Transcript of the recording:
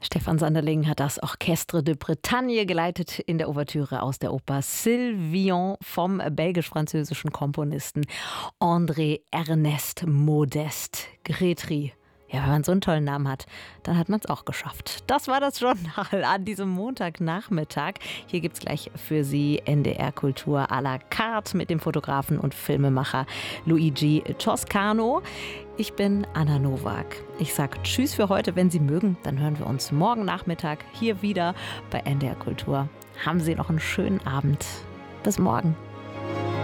Stefan Sanderling hat das Orchestre de Bretagne geleitet in der Ouvertüre aus der Oper Sylvian vom belgisch-französischen Komponisten André Ernest Modest Grétry. Ja, wenn man so einen tollen Namen hat, dann hat man es auch geschafft. Das war das Journal an diesem Montagnachmittag. Hier gibt es gleich für Sie NDR Kultur à la carte mit dem Fotografen und Filmemacher Luigi Toscano. Ich bin Anna Nowak. Ich sage Tschüss für heute. Wenn Sie mögen, dann hören wir uns morgen Nachmittag hier wieder bei NDR Kultur. Haben Sie noch einen schönen Abend. Bis morgen.